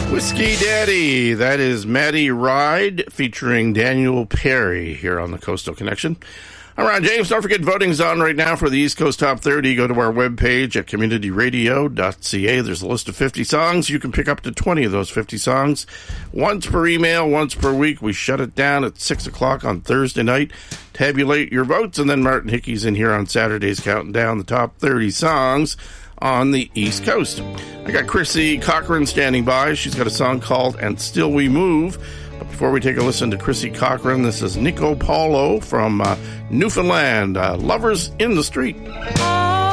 Whiskey Daddy, that is Maddie Ride featuring Daniel Perry here on the Coastal Connection. I'm Ron James. Don't forget, voting's on right now for the East Coast Top 30. Go to our webpage at communityradio.ca. There's a list of 50 songs. You can pick up to 20 of those 50 songs. Once per email, once per week. We shut it down at 6 o'clock on Thursday night. Tabulate your votes, and then Martin Hickey's in here on Saturdays counting down the top 30 songs on the East Coast. I got Chrissy Cochran standing by. She's got a song called And Still We Move. But before we take a listen to Chrissy Cochran, this is Nico Paulo from Newfoundland, Lovers in the Street.